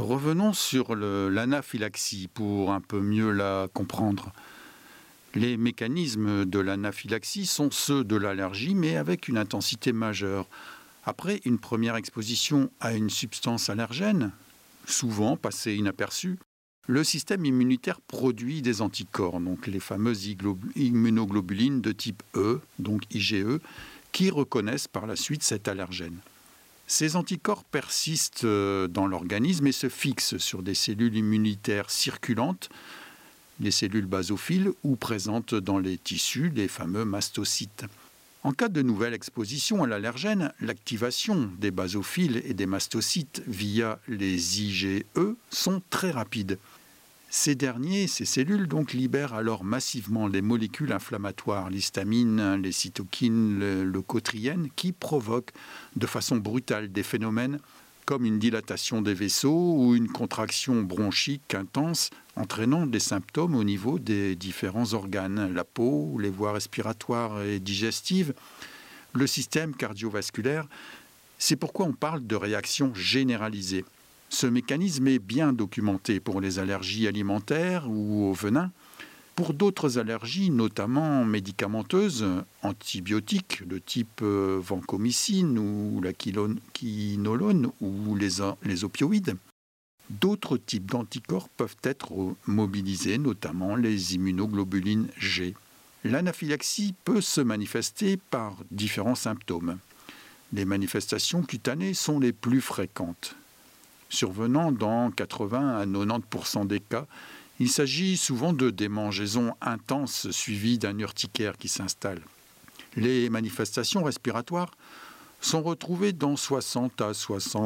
Revenons sur l'anaphylaxie pour un peu mieux la comprendre. Les mécanismes de l'anaphylaxie sont ceux de l'allergie, mais avec une intensité majeure. Après une première exposition à une substance allergène, souvent passée inaperçue, le système immunitaire produit des anticorps, donc les fameuses immunoglobulines de type E, donc IgE, qui reconnaissent par la suite cet allergène. Ces anticorps persistent dans l'organisme et se fixent sur des cellules immunitaires circulantes, les cellules basophiles ou présentes dans les tissus, les fameux mastocytes. En cas de nouvelle exposition à l'allergène, l'activation des basophiles et des mastocytes via les IgE sont très rapides. Ces cellules donc libèrent alors massivement les molécules inflammatoires, l'histamine, les cytokines, le leucotriène, qui provoquent de façon brutale des phénomènes comme une dilatation des vaisseaux ou une contraction bronchique intense, entraînant des symptômes au niveau des différents organes, la peau, les voies respiratoires et digestives, le système cardiovasculaire. C'est pourquoi on parle de réaction généralisée. Ce mécanisme est bien documenté pour les allergies alimentaires ou au venin. Pour d'autres allergies, notamment médicamenteuses, antibiotiques de type vancomycine ou la quinolone ou les opioïdes, d'autres types d'anticorps peuvent être mobilisés, notamment les immunoglobulines G. L'anaphylaxie peut se manifester par différents symptômes. Les manifestations cutanées sont les plus fréquentes. Survenant dans 80 à 90% des cas, il s'agit souvent de démangeaisons intenses suivies d'un urticaire qui s'installe. Les manifestations respiratoires sont retrouvées dans 60 à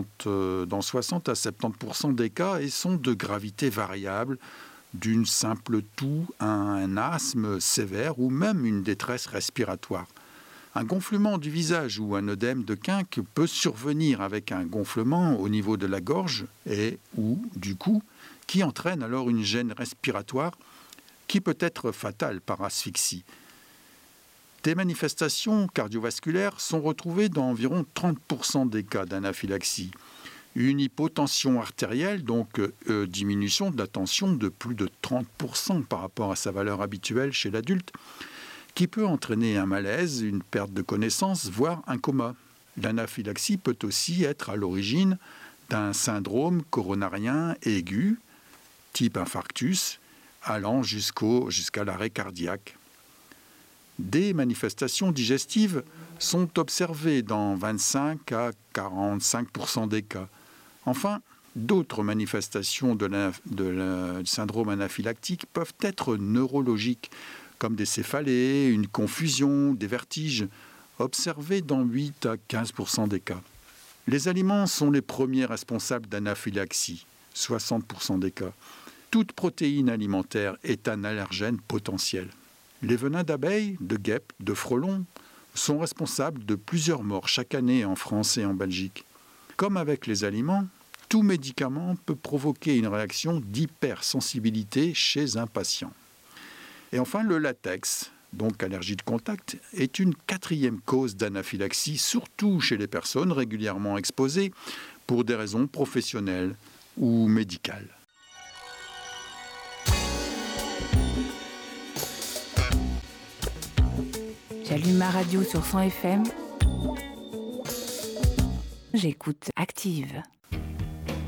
70% des cas et sont de gravité variable, d'une simple toux à un asthme sévère ou même une détresse respiratoire. Un gonflement du visage ou un œdème de quinque peut survenir avec un gonflement au niveau de la gorge ou du cou, qui entraîne alors une gêne respiratoire qui peut être fatale par asphyxie. Des manifestations cardiovasculaires sont retrouvées dans environ 30% des cas d'anaphylaxie. Une hypotension artérielle, donc diminution de la tension de plus de 30% par rapport à sa valeur habituelle chez l'adulte, qui peut entraîner un malaise, une perte de connaissance, voire un coma. L'anaphylaxie peut aussi être à l'origine d'un syndrome coronarien aigu, type infarctus, allant jusqu'à l'arrêt cardiaque. Des manifestations digestives sont observées dans 25 à 45% des cas. Enfin, d'autres manifestations du syndrome anaphylactique peuvent être neurologiques, comme des céphalées, une confusion, des vertiges, observés dans 8 à 15% des cas. Les aliments sont les premiers responsables d'anaphylaxie, 60% des cas. Toute protéine alimentaire est un allergène potentiel. Les venins d'abeilles, de guêpes, de frelons sont responsables de plusieurs morts chaque année en France et en Belgique. Comme avec les aliments, tout médicament peut provoquer une réaction d'hypersensibilité chez un patient. Et enfin, le latex, donc allergie de contact, est une 4e cause d'anaphylaxie, surtout chez les personnes régulièrement exposées pour des raisons professionnelles ou médicales. J'allume ma radio sur 100 FM. J'écoute Active.